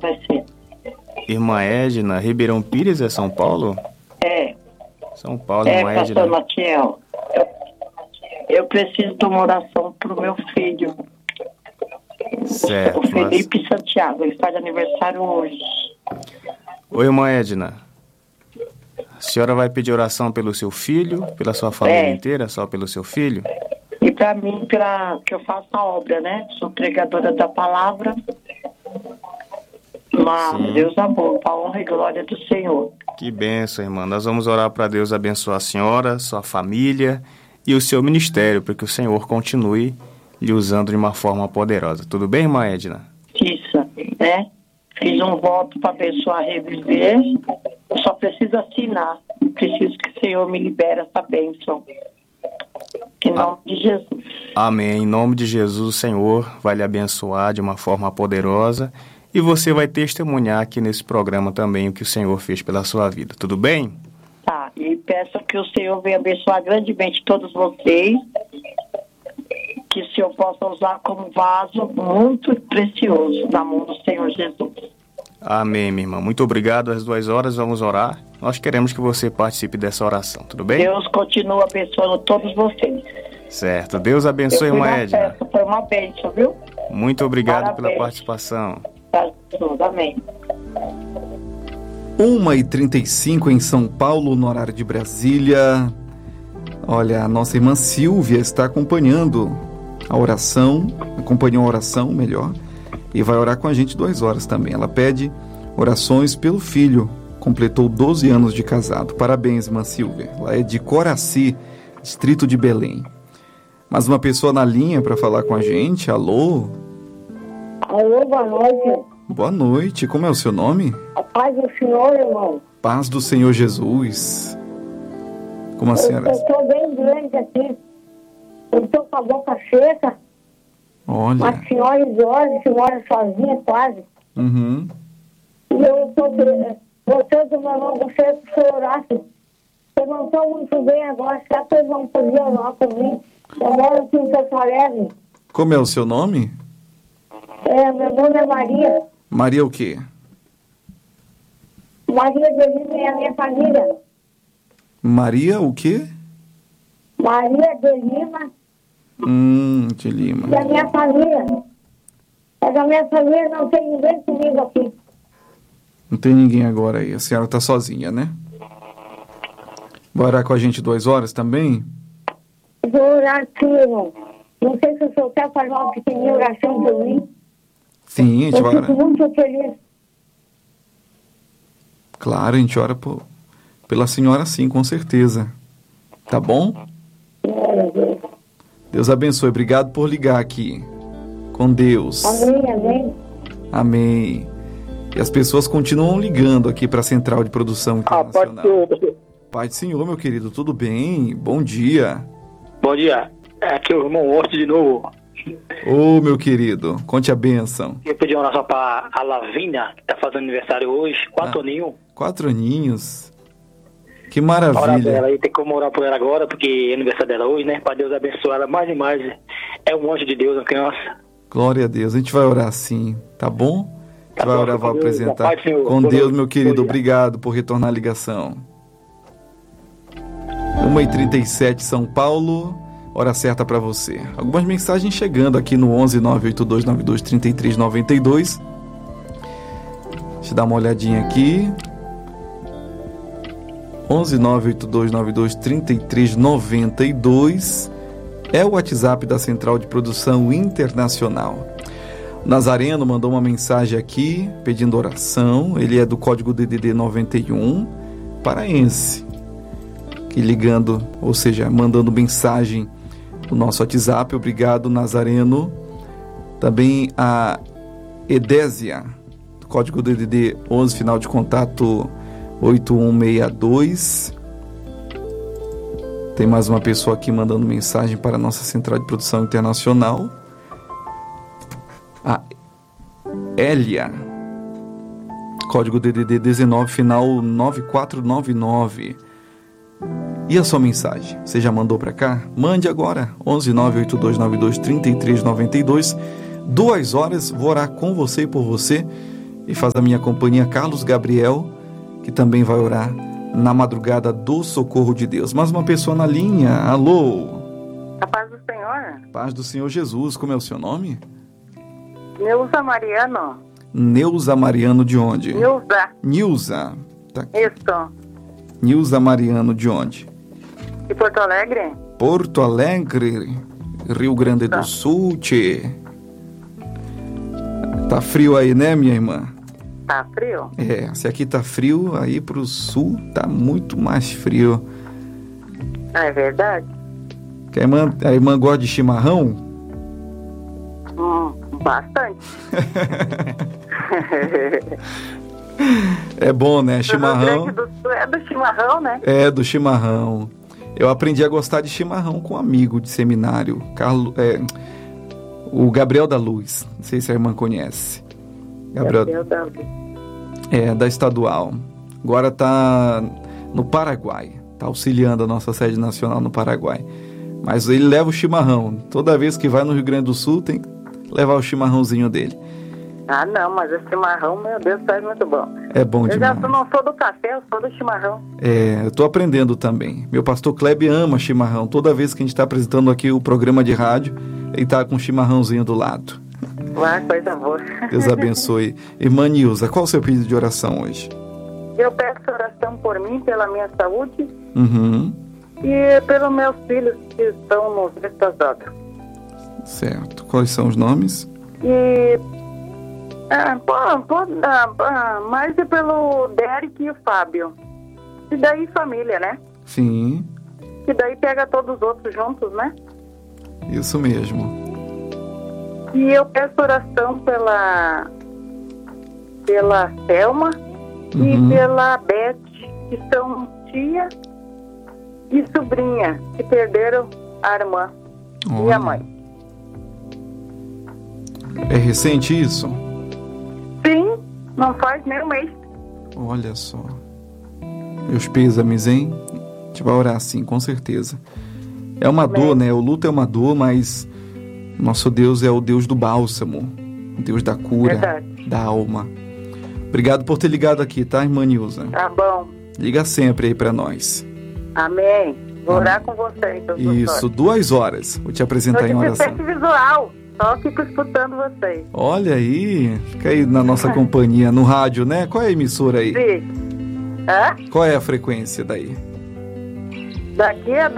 vai ser. Irmã Edna, Ribeirão Pires é São Paulo? É. São Paulo, irmã pastor Edna. Matiel. Eu preciso de uma oração pro meu filho. Certo. O Felipe Santiago, ele faz aniversário hoje. Oi, irmã Edna. A senhora vai pedir oração pelo seu filho, pela sua família inteira, só pelo seu filho? E para mim, que eu faço a obra, né? Sou pregadora da palavra. Mas Deus amor, para a honra e glória do Senhor. Que bênção, irmã. Nós vamos orar para Deus abençoar a senhora, sua família e o seu ministério, para que o Senhor continue lhe usando de uma forma poderosa. Tudo bem, irmã Edna? Isso, né? Fiz um voto para abençoar a Reviver. Eu só preciso assinar. Preciso que o Senhor me libere essa bênção. Em nome de Jesus. Amém. Em nome de Jesus, o Senhor vai lhe abençoar de uma forma poderosa e você vai testemunhar aqui nesse programa também o que o Senhor fez pela sua vida. Tudo bem? Tá. E peço que o Senhor venha abençoar grandemente todos vocês. Que o Senhor possa usar como vaso muito precioso na mão do Senhor Jesus. Amém, minha irmã. Muito obrigado. Às 2h vamos orar. Nós queremos que você participe dessa oração, tudo bem? Deus continua abençoando todos vocês. Certo. Deus abençoe, irmã Edna. Festa, foi uma bênção, viu? Muito obrigado Parabéns. pela participação. Amém. 1h35 em São Paulo, no horário de Brasília. Olha, a nossa irmã Silvia está acompanhou a oração, e vai orar com a gente 2h também. Ela pede orações pelo filho, completou 12 anos de casado. Parabéns, irmã Silvia. Ela é de Coraci, distrito de Belém. Mais uma pessoa na linha para falar com a gente. Alô? Alô, boa noite. Boa noite. Como é o seu nome? A paz do Senhor, irmão. Paz do Senhor Jesus. Como a senhora? Eu estou bem doente aqui. Eu estou com a boca seca. Olha. Uma senhora idosa que mora sozinha quase. Uhum. E eu estou botando uma mão no centro para você orar. Eu não estou muito bem agora. Será que vocês vão poder orar por mim? Eu moro aqui em Porto Alegre. Como é o seu nome? Meu nome é Maria. Maria o quê? Maria de Lima é a minha família. Maria o quê? Maria de Lima. De Lima. E a minha família. Mas a minha família não tem ninguém comigo aqui. Não tem ninguém agora aí. A senhora está sozinha, né? Vai orar com a gente 2h também? Vou orar aqui, irmão. Não sei se o senhor quer fazer uma pequenina oração por mim. Sim, a gente vai Eu fico orar. muito feliz. Claro, a gente ora pela senhora sim, com certeza. Tá bom? Deus abençoe. Obrigado por ligar aqui. Com Deus. Amém, amém. Amém. E as pessoas continuam ligando aqui para a Central de Produção Internacional. Pai do Senhor, meu querido, tudo bem? Bom dia. Bom dia. Aqui é o irmão Horto de novo. Ô, meu querido, conte a bênção. Eu pedi uma oração para a Lavínia, que está fazendo aniversário hoje, 4 aninhos. 4 aninhos. Que Orar por maravilha. ela aí, tem como orar por ela agora, porque é aniversário dela hoje, né? Para Deus abençoar ela mais e mais. É um anjo de Deus, uma criança. Glória a Deus. A gente vai orar sim, tá bom? A gente vai orar, vai apresentar. Pai do Senhor. Com Deus, meu querido. Bom dia. Obrigado por retornar a ligação. 1h37, São Paulo. Hora certa para você. Algumas mensagens chegando aqui no 11 982 92 33 92. Deixa eu dar uma olhadinha aqui. 11 982 92 33 92 é o WhatsApp da Central de Produção Internacional. Nazareno mandou uma mensagem aqui pedindo oração. Ele é do código DDD 91, paraense. Que ligando, ou seja, mandando mensagem no nosso WhatsApp. Obrigado, Nazareno. Também a Edésia, do código DDD 11, final de contato 8162. Tem mais uma pessoa aqui mandando mensagem para a nossa Central de Produção Internacional. A Elia, código DDD 19, final 9499. E a sua mensagem? Você já mandou para cá? Mande agora, 11 982 92 33 92. 2h, vou orar com você e por você. E faz a minha companhia Carlos Gabriel, que também vai orar na madrugada do socorro de Deus. Mais uma pessoa na linha. Alô? A paz do Senhor. Paz do Senhor Jesus. Como é o seu nome? Neuza Mariano. Neuza Mariano de onde? Nilza. Tá. Isso. Nilza Mariano de onde? De Porto Alegre. Porto Alegre, Rio Grande do Sul, tchê. Tá frio aí, né, minha irmã? Tá frio? Se aqui tá frio, aí pro sul tá muito mais frio. É verdade? Que a irmã gosta de chimarrão? Bastante. É bom, né? Chimarrão. O Rio Grande do Sul é do chimarrão, né? É, do chimarrão. Eu aprendi a gostar de chimarrão com um amigo de seminário, o Gabriel da Luz. Não sei se a irmã conhece. Gabriel da Luz. Da estadual. Agora tá no Paraguai. Tá auxiliando a nossa sede nacional no Paraguai. Mas ele leva o chimarrão. Toda vez que vai no Rio Grande do Sul, tem que levar o chimarrãozinho dele. Ah, não, mas o chimarrão, meu Deus, faz muito bom. É bom demais. Eu já não sou do café, eu sou do chimarrão. Eu tô aprendendo também. Meu pastor Kleber ama chimarrão. Toda vez que a gente tá apresentando aqui o programa de rádio, ele tá com um chimarrãozinho do lado. Coisa boa. Deus abençoe. Irmã Nilza, qual o seu pedido de oração hoje? Eu peço oração por mim, pela minha saúde. Uhum. E pelos meus filhos que estão nos estados. Certo. Quais são os nomes? E mais é pelo Derek e o Fábio. E daí família, né? Sim. E daí pega todos os outros juntos, né? Isso mesmo. E eu peço oração pela Selma e pela Beth, que são tia e sobrinha, que perderam a irmã e a mãe. É recente isso? Sim, não faz nem um mês. Olha só. Meus pêsames, hein? A gente vai orar sim, com certeza. É uma dor, né? O luto é uma dor, mas nosso Deus é o Deus do bálsamo, o Deus da cura, da alma. Obrigado por ter ligado aqui, tá, irmã Nilza? Tá bom. Liga sempre aí pra nós. Amém. Vou orar com vocês. Isso, 2 horas. Vou te apresentar em oração. Visual. Só fico escutando vocês. Olha aí, fica aí na nossa companhia, no rádio, né? Qual é a emissora aí? Sim. Qual é a frequência daí? Daqui é